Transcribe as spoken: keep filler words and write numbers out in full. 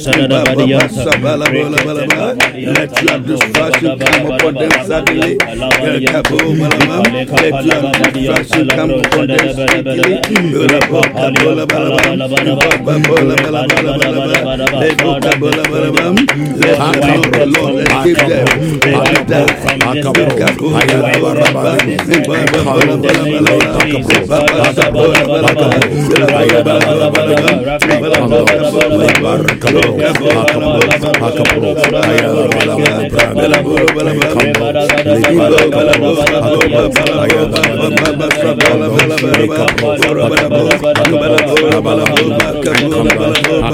Let your destruction come upon them suddenly. Let your destruction come upon them speedily. Let the Lord escape them.